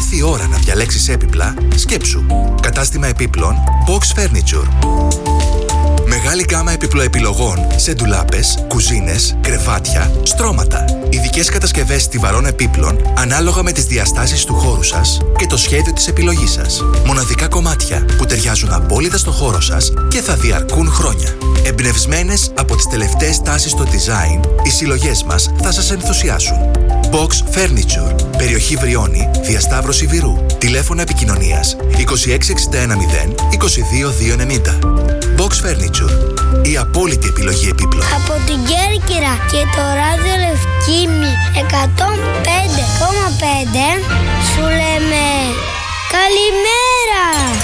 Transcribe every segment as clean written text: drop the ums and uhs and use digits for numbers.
ήρθε η ώρα να διαλέξεις έπιπλα, σκέψου. Κατάστημα επίπλων Box Furniture. Μεγάλη γκάμα επιπλοεπιλογών σε ντουλάπες, κουζίνες, κρεβάτια, στρώματα. Ειδικές κατασκευές στιβαρών επίπλων ανάλογα με τις διαστάσεις του χώρου σας και το σχέδιο της επιλογής σας. Μοναδικά κομμάτια που ταιριάζουν απόλυτα στο χώρο σας και θα διαρκούν χρόνια. Εμπνευσμένες από τις τελευταίες τάσεις στο design, οι συλλογές μας θα σας ενθουσιάσουν. Box Furniture. Περιοχή Βριώνη, διασταύρωση Βυρού. Τηλέφωνα επικοινωνίας 26610 22290. Box Furniture. Η απόλυτη επιλογή επίπλων. Από την Κέρκυρα και το ράδιο Λευκήμι 105,5 σου λέμε καλημέρα.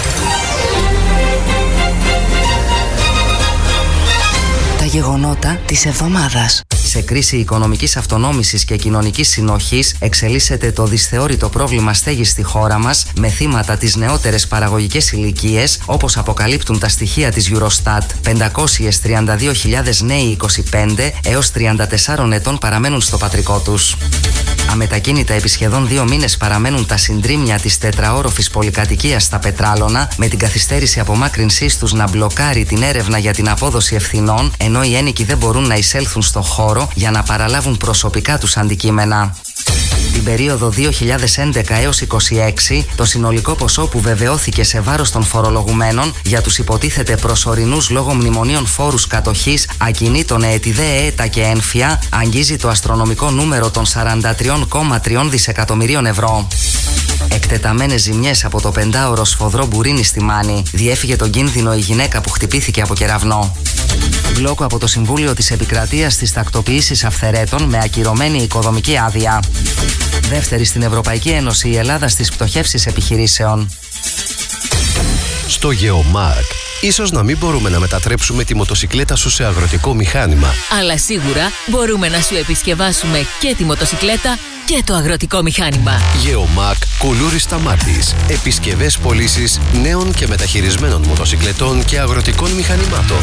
Τα γεγονότα της εβδομάδας. Σε κρίση οικονομικής αυτονόμησης και κοινωνικής συνοχής εξελίσσεται το δυσθεώρητο πρόβλημα στέγης στη χώρα μας, με θύματα τις νεότερες παραγωγικές ηλικίες, όπως αποκαλύπτουν τα στοιχεία της Eurostat. 532.000 νέοι 25 έως 34 ετών παραμένουν στο πατρικό τους. Αμετακίνητα επί σχεδόν 2 μήνες παραμένουν τα συντρίμμια της τετραόροφης πολυκατοικίας στα Πετράλωνα, με την καθυστέρηση απομάκρυνσής τους να μπλοκάρει την έρευνα για την απόδοση ευθυνών, ενώ οι ένοικοι δεν μπορούν να εισέλθουν στο χώρο για να παραλάβουν προσωπικά τους αντικείμενα. Την περίοδο 2011 έως 2026, το συνολικό ποσό που βεβαιώθηκε σε βάρος των φορολογουμένων για τους υποτίθεται προσωρινούς λόγω μνημονίων φόρους κατοχής ακινήτων ΕΤΙΔΕ, ΕΤΑ και ΕΝΦΙΑ αγγίζει το αστρονομικό νούμερο των 43,3 δισεκατομμυρίων ευρώ. Εκτεταμένες ζημιές από το 5ωρο σφοδρό μπουρίνι στη Μάνη. Διέφυγε τον κίνδυνο η γυναίκα που χτυπήθηκε από κεραυνό. Μπλόκο από το Συμβούλιο της Επικρατείας στις τακτοποιήσεις αυθαιρέτων με ακυρωμένη οικοδομική άδεια. Δεύτερη στην Ευρωπαϊκή Ένωση η Ελλάδα στις πτωχεύσεις επιχειρήσεων. Στο Geomark, ίσως να μην μπορούμε να μετατρέψουμε τη μοτοσικλέτα σου σε αγροτικό μηχάνημα. Αλλά σίγουρα μπορούμε να σου επισκευάσουμε και τη μοτοσικλέτα και το αγροτικό μηχάνημα. Geomark Κουλούρης Σταμάτης. Επισκευές πωλήσεις νέων και μεταχειρισμένων μοτοσικλετών και αγροτικών μηχανημάτων.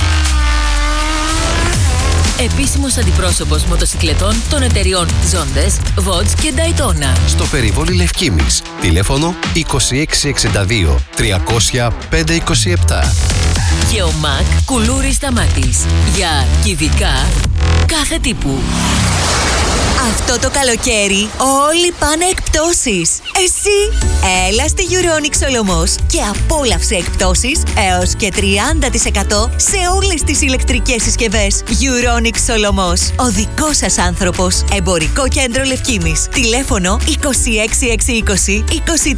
Επίσημος αντιπρόσωπος μοτοσικλετών των εταιριών Zondes, Vodz και Daytona. Στο περιβόλι Λευκήμης. Τηλέφωνο 2662 300 527. Geomark Κουλούρης Σταμάτης. Για κυβικά κάθε τύπου. Αυτό το καλοκαίρι όλοι πάνε εκπτώσεις. Εσύ έλα στη Euronic Solomos και απόλαυσε εκπτώσεις έως και 30% σε όλες τις ηλεκτρικές συσκευές. Euronic Solomos, ο δικός σας άνθρωπος. Εμπορικό κέντρο Λευκήμης. Τηλέφωνο 26620 23